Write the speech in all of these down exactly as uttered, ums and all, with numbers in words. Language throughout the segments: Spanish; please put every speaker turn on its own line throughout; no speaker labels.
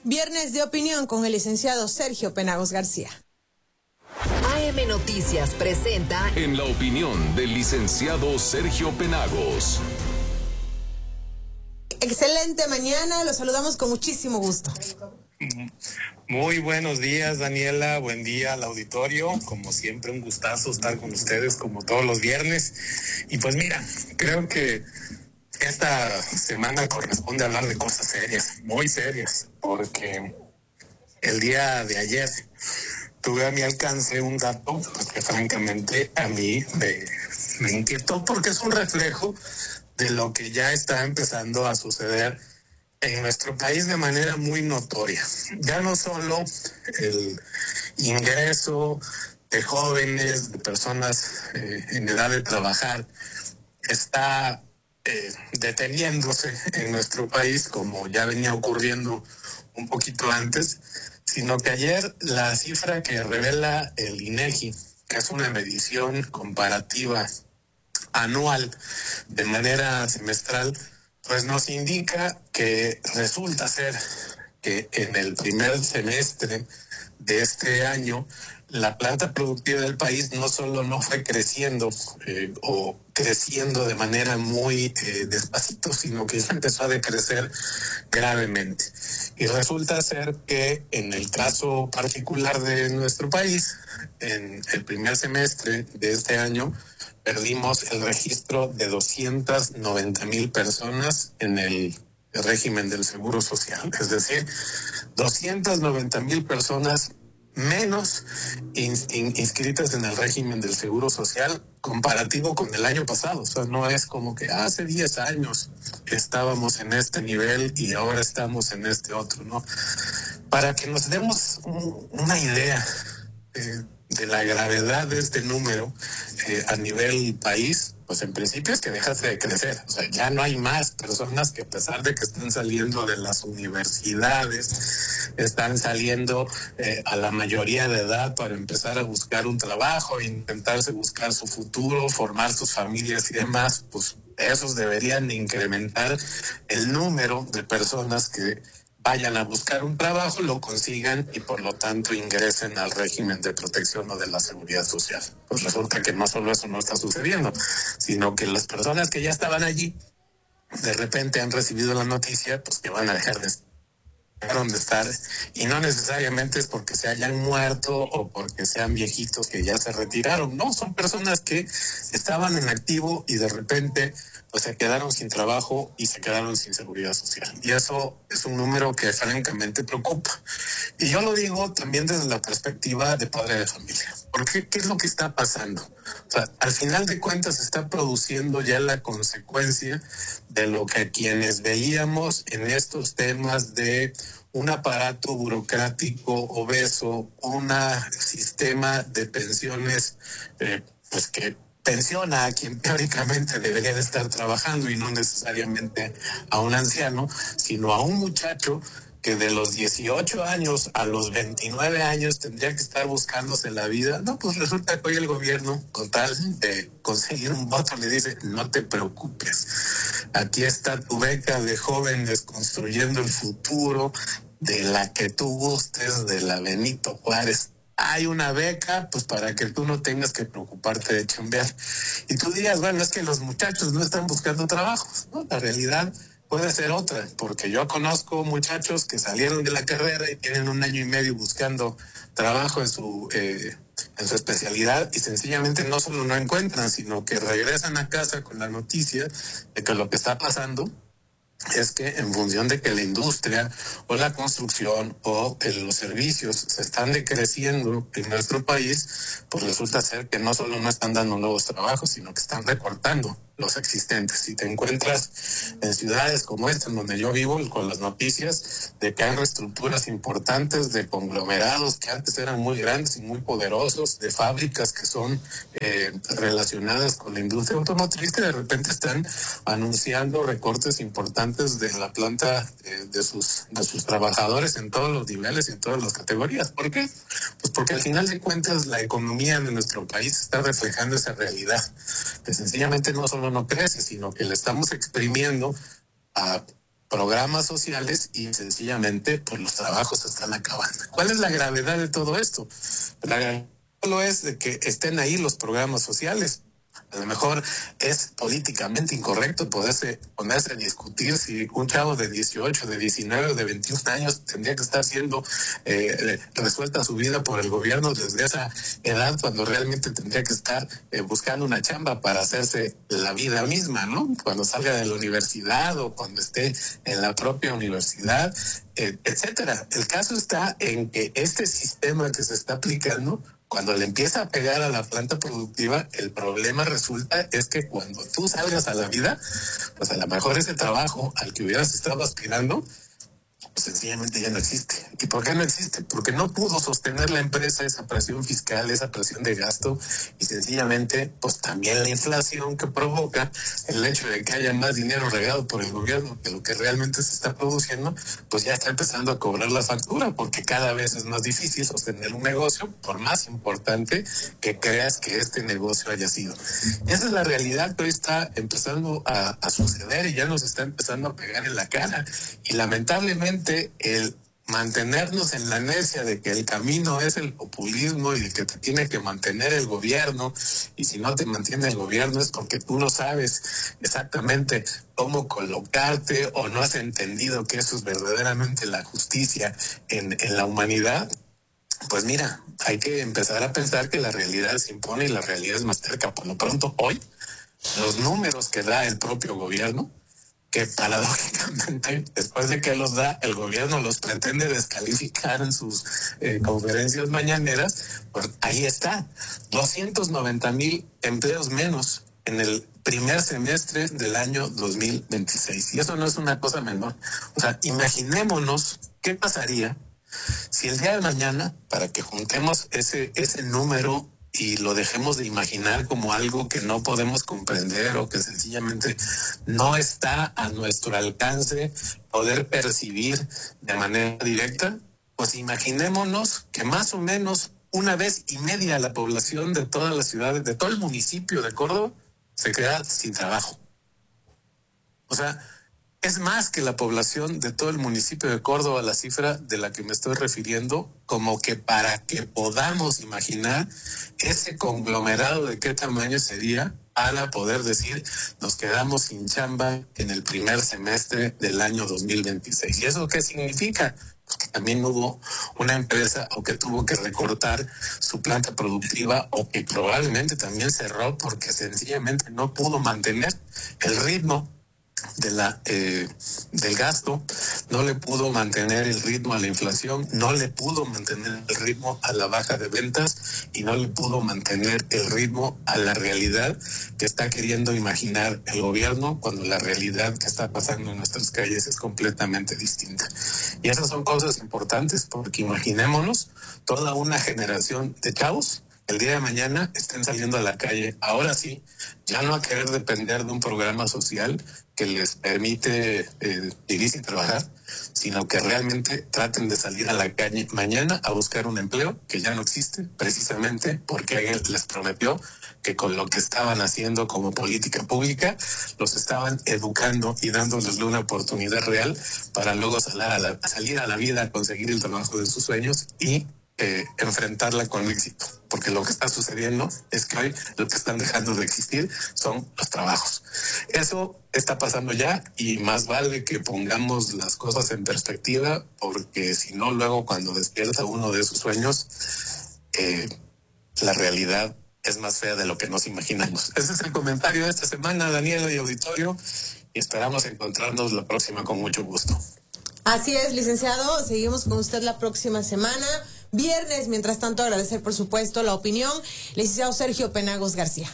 Viernes de opinión con el licenciado Sergio Penagos García.
A M Noticias presenta
En la opinión del licenciado Sergio Penagos.
Excelente mañana, los saludamos con muchísimo gusto.
Muy buenos días, Daniela, buen día al auditorio, como siempre un gustazo estar con ustedes como todos los viernes. Y pues mira, creo que esta semana corresponde hablar de cosas serias, muy serias, porque el día de ayer tuve a mi alcance un dato pues, que francamente a mí me, me inquietó porque es un reflejo de lo que ya está empezando a suceder en nuestro país de manera muy notoria. Ya no solo el ingreso de jóvenes, de personas eh, en edad de trabajar, está eh, deteniéndose en nuestro país, como ya venía ocurriendo un poquito antes, sino que ayer la cifra que revela el INEGI, que es una medición comparativa anual de manera semestral, pues nos indica que resulta ser que en el primer semestre de este año la planta productiva del país no solo no fue creciendo eh, o creciendo de manera muy eh, despacito, sino que empezó a decrecer gravemente. Y resulta ser que en el caso particular de nuestro país, en el primer semestre de este año, perdimos el registro de doscientas noventa mil personas en el régimen del Seguro Social. Es decir, doscientas noventa mil personas menos in, in, inscritas en el régimen del Seguro Social comparativo con el año pasado. O sea, no es como que hace diez años estábamos en este nivel y ahora estamos en este otro, ¿no? Para que nos demos un, una idea eh, de la gravedad de este número eh, a nivel país, pues en principio es que dejaste de crecer. O sea, ya no hay más personas que, a pesar de que están saliendo de las universidades, están saliendo eh, a la mayoría de edad para empezar a buscar un trabajo, intentarse buscar su futuro, formar sus familias y demás, pues esos deberían incrementar el número de personas que vayan a buscar un trabajo, lo consigan y por lo tanto ingresen al régimen de protección o de la seguridad social. Pues resulta que no solo eso no está sucediendo, sino que las personas que ya estaban allí, de repente han recibido la noticia, pues que van a dejar de de estar, y no necesariamente es porque se hayan muerto o porque sean viejitos que ya se retiraron, no, son personas que estaban en activo y de repente pues se quedaron sin trabajo y se quedaron sin seguridad social, y eso es un número que francamente preocupa. Y yo lo digo también desde la perspectiva de padre de familia, porque ¿qué es lo que está pasando? O sea, al final de cuentas se está produciendo ya la consecuencia de lo que quienes veíamos en estos temas de un aparato burocrático obeso, un sistema de pensiones eh, pues que pensiona a quien teóricamente debería de estar trabajando y no necesariamente a un anciano, sino a un muchacho que de los dieciocho años a los veintinueve años tendría que estar buscándose la vida. No, pues resulta que hoy el gobierno, con tal de conseguir un voto, le dice, no te preocupes, aquí está tu beca de jóvenes construyendo el futuro, de la que tú gustes, de la Benito Juárez. Hay una beca, pues para que tú no tengas que preocuparte de chambear. Y tú dirías, bueno, es que los muchachos no están buscando trabajos, ¿no? La realidad puede ser otra, porque yo conozco muchachos que salieron de la carrera y tienen un año y medio buscando trabajo en su eh, en su especialidad y sencillamente no solo no encuentran, sino que regresan a casa con la noticia de que lo que está pasando es que en función de que la industria o la construcción o los servicios se están decreciendo en nuestro país, pues resulta ser que no solo no están dando nuevos trabajos, sino que están recortando los existentes. Si te encuentras en ciudades como esta, en donde yo vivo, con las noticias de que hay reestructuras importantes de conglomerados que antes eran muy grandes y muy poderosos, de fábricas que son eh, relacionadas con la industria automotriz, que de repente están anunciando recortes importantes de la planta eh, de sus de sus trabajadores en todos los niveles y en todas las categorías. ¿Por qué? Pues porque al final de cuentas la economía de nuestro país está reflejando esa realidad, que sencillamente no solo no crece, sino que le estamos exprimiendo a programas sociales y sencillamente pues los trabajos se están acabando. ¿Cuál es la gravedad de todo esto? La gravedad solo es de que estén ahí los programas sociales. A lo mejor es políticamente incorrecto poderse ponerse a discutir si un chavo de dieciocho, de diecinueve o de veintiún años tendría que estar siendo eh, resuelta su vida por el gobierno desde esa edad, cuando realmente tendría que estar eh, buscando una chamba para hacerse la vida misma, ¿no? Cuando salga de la universidad o cuando esté en la propia universidad, eh, etcétera. El caso está en que este sistema que se está aplicando, cuando le empieza a pegar a la planta productiva, el problema resulta es que cuando tú salgas a la vida, pues a lo mejor ese trabajo al que hubieras estado aspirando, pues sencillamente ya no existe. ¿Y por qué no existe? Porque no pudo sostener la empresa esa presión fiscal, esa presión de gasto, y sencillamente, pues también la inflación que provoca el hecho de que haya más dinero regado por el gobierno que lo que realmente se está produciendo, pues ya está empezando a cobrar la factura, porque cada vez es más difícil sostener un negocio, por más importante que creas que este negocio haya sido. Esa es la realidad que hoy está empezando a, a suceder y ya nos está empezando a pegar en la cara, y lamentablemente el mantenernos en la necia de que el camino es el populismo y de que te tiene que mantener el gobierno, y si no te mantiene el gobierno es porque tú no sabes exactamente cómo colocarte o no has entendido que eso es verdaderamente la justicia en, en la humanidad. Pues mira, hay que empezar a pensar que la realidad se impone y la realidad es más cerca. Por lo pronto, hoy, los números que da el propio gobierno, que paradójicamente, después de que los da, el gobierno los pretende descalificar en sus eh, conferencias mañaneras, pues ahí está, doscientos noventa mil empleos menos en el primer semestre del año dos mil veintiséis. Y eso no es una cosa menor. O sea, imaginémonos qué pasaría si el día de mañana, para que juntemos ese, ese número y lo dejemos de imaginar como algo que no podemos comprender o que sencillamente no está a nuestro alcance poder percibir de manera directa, pues imaginémonos que más o menos una vez y media la población de todas las ciudades, de todo el municipio de Córdoba, se queda sin trabajo. O sea, es más que la población de todo el municipio de Córdoba, la cifra de la que me estoy refiriendo, como que para que podamos imaginar ese conglomerado de qué tamaño sería para poder decir nos quedamos sin chamba en el primer semestre del año dos mil veintiséis. ¿Y eso qué significa? Pues que también hubo una empresa o que tuvo que recortar su planta productiva o que probablemente también cerró porque sencillamente no pudo mantener el ritmo de la eh, del gasto, no le pudo mantener el ritmo a la inflación, no le pudo mantener el ritmo a la baja de ventas y no le pudo mantener el ritmo a la realidad que está queriendo imaginar el gobierno, cuando la realidad que está pasando en nuestras calles es completamente distinta. Y esas son cosas importantes, porque imaginémonos toda una generación de chavos el día de mañana estén saliendo a la calle, ahora sí, ya no a querer depender de un programa social que les permite eh, vivir sin trabajar, sino que realmente traten de salir a la calle mañana a buscar un empleo que ya no existe, precisamente porque alguien les prometió que con lo que estaban haciendo como política pública, los estaban educando y dándoles una oportunidad real para luego salir a la, salir a la vida a conseguir el trabajo de sus sueños y Eh, enfrentarla con éxito, porque lo que está sucediendo es que hoy lo que están dejando de existir son los trabajos. Eso está pasando ya y más vale que pongamos las cosas en perspectiva, porque si no, luego cuando despierta uno de sus sueños, eh, la realidad es más fea de lo que nos imaginamos. Ese es el comentario de esta semana, Daniela y auditorio, y esperamos encontrarnos la próxima con mucho gusto.
Así es, licenciado, seguimos con usted la próxima semana, viernes. Mientras tanto, agradecer, por supuesto, la opinión, licenciado Sergio Penagos García.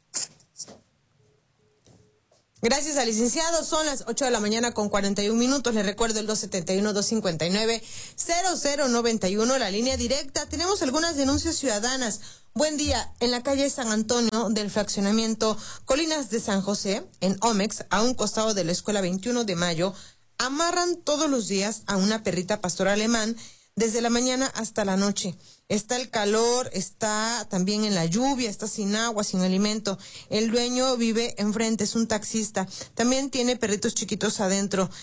Gracias al licenciado. Son las ocho de la mañana con cuarenta y un minutos. Les recuerdo el dos setenta y uno, dos cincuenta y nueve, cero cero noventa y uno, la línea directa. Tenemos algunas denuncias ciudadanas. Buen día. En la calle San Antonio del fraccionamiento Colinas de San José, en Omex, a un costado de la escuela veintiuno de mayo, amarran todos los días a una perrita pastor alemán desde la mañana hasta la noche. Está el calor, está también en la lluvia, está sin agua, sin alimento. El dueño vive enfrente, es un taxista. También tiene perritos chiquitos adentro.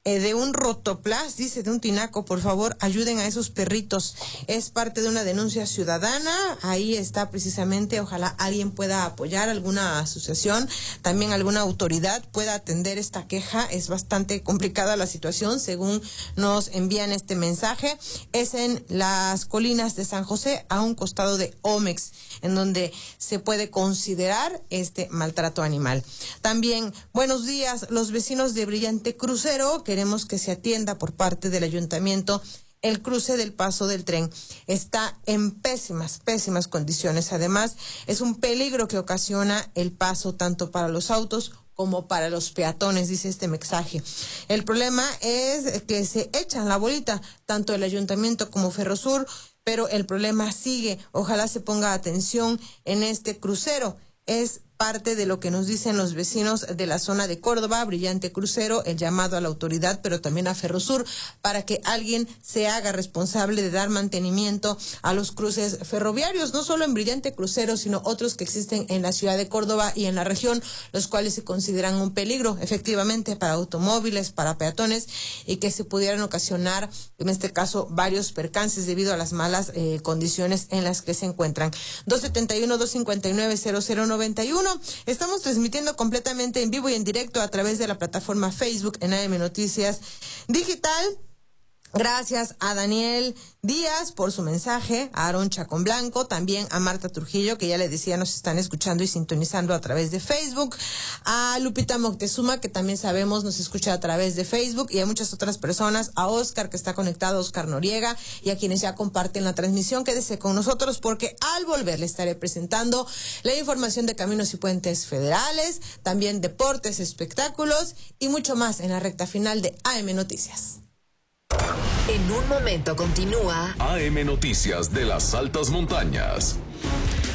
eh, de un rotoplas, dice, de un tinaco, por favor, ayuden a esos perritos. Es parte de una denuncia ciudadana, ahí está precisamente, ojalá alguien pueda apoyar, alguna asociación, también alguna autoridad pueda atender esta queja. Es bastante complicada la situación, según nos envían este mensaje. Es en las colinas de San José, a un costado de Omex, en donde se puede considerar este maltrato animal. También, buenos días, los vecinos de Brillante Crucero, queremos que se atienda por parte del ayuntamiento. El cruce del paso del tren está en pésimas, pésimas condiciones. Además, es un peligro que ocasiona el paso tanto para los autos como para los peatones, dice este mensaje. El problema es que se echan la bolita, tanto el ayuntamiento como Ferrosur, pero el problema sigue. Ojalá se ponga atención en este crucero. Es parte de lo que nos dicen los vecinos de la zona de Córdoba, Brillante Crucero, el llamado a la autoridad, pero también a Ferrosur, para que alguien se haga responsable de dar mantenimiento a los cruces ferroviarios, no solo en Brillante Crucero, sino otros que existen en la ciudad de Córdoba y en la región, los cuales se consideran un peligro, efectivamente, para automóviles, para peatones, y que se pudieran ocasionar, en este caso, varios percances debido a las malas eh, condiciones en las que se encuentran. dos setenta y uno, dos cincuenta y nueve, cero cero noventa y uno. Estamos transmitiendo completamente en vivo y en directo a través de la plataforma Facebook en A M Noticias Digital. Gracias a Daniel Díaz por su mensaje, a Aaron Chacón Blanco, también a Marta Trujillo, que ya le decía nos están escuchando y sintonizando a través de Facebook, a Lupita Moctezuma, que también sabemos nos escucha a través de Facebook, y a muchas otras personas, a Oscar, que está conectado, Oscar Noriega, y a quienes ya comparten la transmisión. Quédese con nosotros porque al volver le estaré presentando la información de caminos y puentes federales, también deportes, espectáculos y mucho más en la recta final de A M Noticias.
En un momento continúa
A M Noticias de las altas montañas.